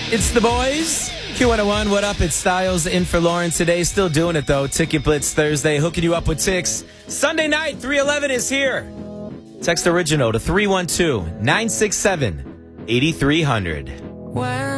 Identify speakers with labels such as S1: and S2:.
S1: It's the boys. Q101, what up? It's Styles in for Lauren today. Still doing it, though. Ticket Blitz Thursday, hooking you up with ticks. Sunday night, 311 is here. Text original to 312-967-8300.